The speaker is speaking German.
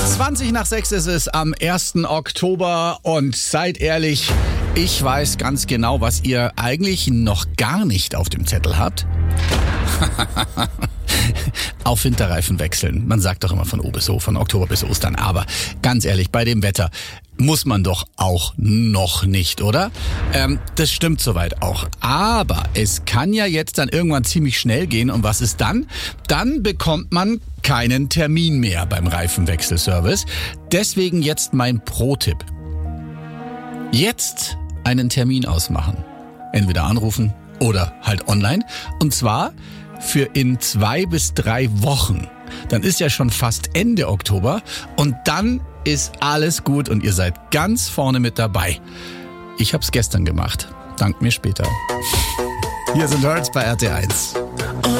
5:20 ist es am 1. Oktober und seid ehrlich, ich weiß ganz genau, was ihr eigentlich noch gar nicht auf dem Zettel habt. Auf Winterreifen wechseln. Man sagt doch immer von O bis O, von Oktober bis Ostern. Aber ganz ehrlich, bei dem Wetter muss man doch auch noch nicht, oder? Das stimmt soweit auch. Aber es kann ja jetzt dann irgendwann ziemlich schnell gehen. Und was ist dann? Dann bekommt man keinen Termin mehr beim Reifenwechselservice. Deswegen jetzt mein Pro-Tipp. Jetzt einen Termin ausmachen. Entweder anrufen oder halt online. Und zwar für in 2 bis 3 Wochen. Dann ist ja schon fast Ende Oktober und dann ist alles gut und ihr seid ganz vorne mit dabei. Ich hab's gestern gemacht. Dank mir später. Hier sind Hurts bei RT1.